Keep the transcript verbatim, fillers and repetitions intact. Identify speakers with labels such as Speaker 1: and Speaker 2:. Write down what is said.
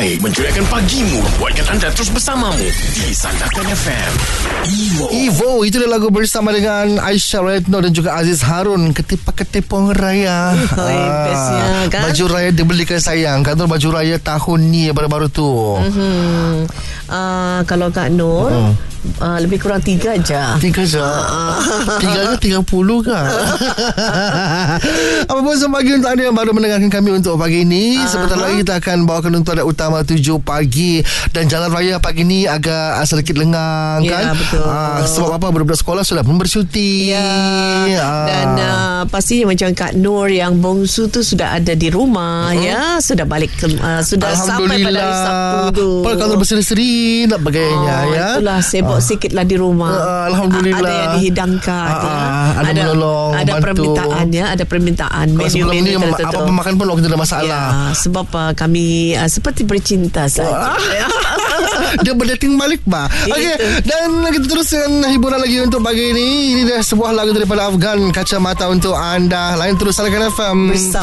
Speaker 1: terbaik menceriakan pagimu, buatkan anda terus bersamamu di Sandakan F M. Evo.
Speaker 2: Evo, itulah lagu bersama dengan Aisyah Retno dan juga Aziz Harun, Ketepang-ketepang Raya.
Speaker 3: Oh, ah, bestnya kan.
Speaker 2: Baju raya dibelikan sayang. Kata baju raya tahun ni baru-baru tu.
Speaker 3: Mm-hmm. Uh, kalau Kak Nur uh-huh. uh, lebih kurang tiga je.
Speaker 2: Tiga je. Uh. Tiga ke tiga puluh ke? Apa pun selamat pagi untuk anda yang baru mendengarkan kami untuk pagi ini. Uh-huh. Sebentar lagi kita akan bawakan untuk anda utama tujuh pagi. Dan jalan raya pagi ni agak sedikit lengang
Speaker 3: ya,
Speaker 2: kan?
Speaker 3: Betul.
Speaker 2: Uh, sebab apa? Budak-budak sekolah sudah pun bercuti.
Speaker 3: Ya. Uh. Dan uh, pastinya macam Kak Nur yang bongsu tu sudah ada di rumah. Uh-huh. Ya, sudah balik ke, uh, sudah sampai pada hari Sabtu tu.
Speaker 2: Pada kalau berseri-seri nak bagainya
Speaker 3: oh,
Speaker 2: ya.
Speaker 3: Itulah sibuk uh. sikit lah di rumah.
Speaker 2: Uh, Alhamdulillah.
Speaker 3: Ada yang dihidangkan. Uh,
Speaker 2: uh,
Speaker 3: ya.
Speaker 2: Ada, ada menolong,
Speaker 3: ada
Speaker 2: bantu.
Speaker 3: permintaan ya, ada permintaan.
Speaker 2: Kalau sebelum ni apa-apa makan pun kita ada masalah.
Speaker 3: Ya, sebab uh, kami uh, seperti bercinta saja.
Speaker 2: Dia berdating balik bah. Okey, dan kita teruskan hiburan lagi untuk pagi ini. Ini dah sebuah lagu daripada Afgan, Kacamata untuk anda. Lain terus Sandakan F M.